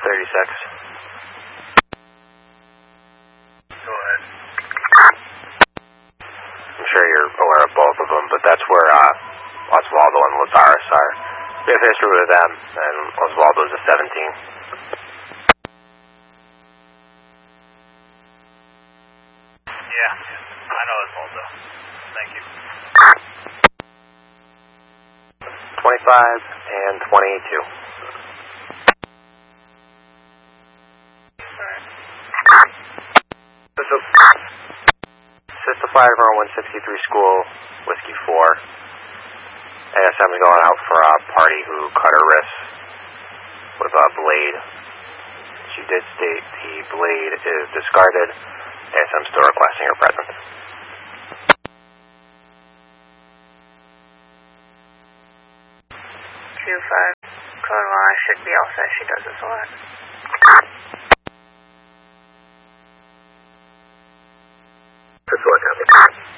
36. Go ahead. I'm sure you're aware of both of them, but that's where Oswaldo and Lazarus are. We have history with them, and Oswaldo's a 17. Yeah, I know Oswaldo. Thank you. 25 and 22. System 5 on 163 School, Whiskey 4. ASM is going out for a party who cut her wrist with a blade. She did state the blade is discarded. ASM still requesting her presence. Q5. Code 1 should be all set. She does this a lot. This one,